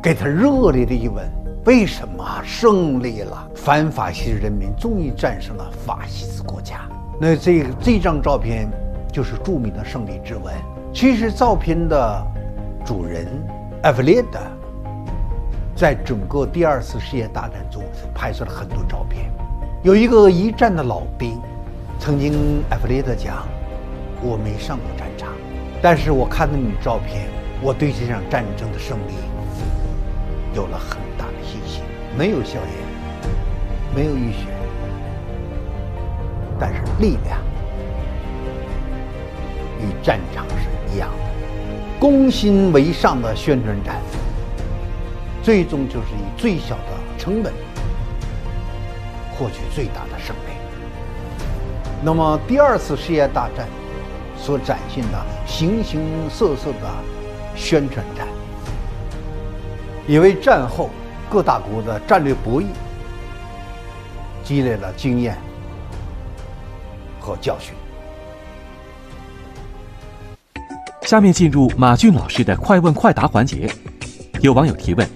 给他热烈的一吻。为什么胜利了？反法西斯人民终于战胜了法西斯国家。那这张照片就是著名的胜利之吻。其实照片的主人埃弗列德在整个第二次世界大战中拍摄了很多照片。有一个一战的老兵曾经埃弗列德讲，我没上过战场，但是我看到你照片，我对这场战争的胜利有了很大的信心。没有硝烟，没有浴血，但是力量与战场是一样的。攻心为上的宣传战，最终就是以最小的成本获取最大的胜利。那么第二次世界大战所展现的形形色色的宣传战，也为战后各大国的战略博弈积累了经验和教训。 下面进入马俊老师的快问快答环节。有网友提问：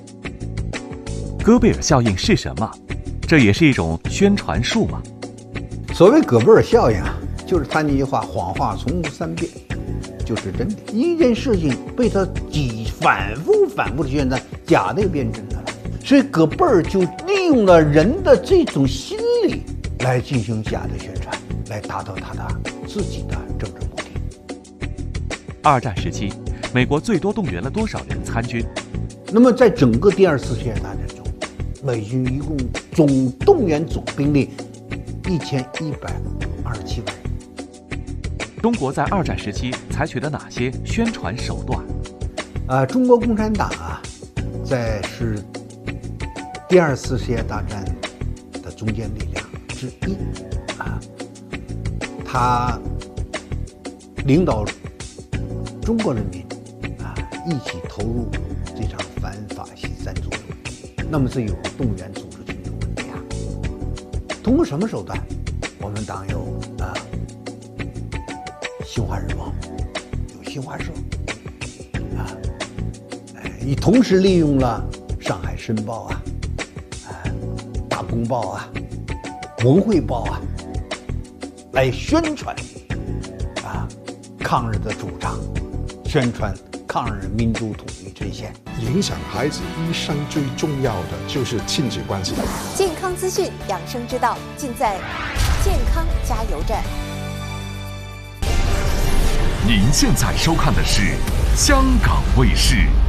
戈贝尔效应是什么？这也是一种宣传术吗？ 所谓戈贝尔效应啊，就是他那句话：谎话重复3遍就是真的。一件事情被他反复的宣传，假的也变真的了。所以戈贝尔就利用了人的这种心理来进行假的宣传，来达到他的自己的政治目的。 二战时期，美国最多动员了多少人参军？ 那么在整个第二次世界大战中，美军一共总动员总兵力1127万人。 中国在二战时期采取了哪些宣传手段？ 中国共产党是第二次世界大战的中坚力量之一他领导中国人民一起投入这场反法西斯战争中。那么这有动员组织群众问题通过什么手段？我们党有新华日报，有新华社同时利用了上海申报大公报文汇报来宣传抗日的主张，宣传抗日民族统一阵线。 影响孩子一生最重要的就是亲子关系。 健康资讯、养生之道，尽在健康加油站。 您现在收看的是香港卫视。